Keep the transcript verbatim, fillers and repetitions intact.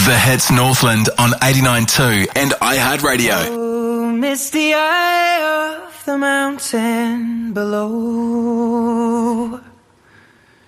The Hits Northland on eighty-nine point two and iHeartRadio. Oh, misty eye of the mountain below.